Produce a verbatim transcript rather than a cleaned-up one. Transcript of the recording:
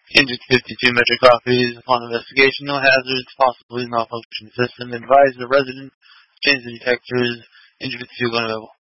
Injured fifty-two metric copies. Upon investigation, no hazards, possibly malfunction system. Advise the resident. Change the detectors. Injured fifty-two going available.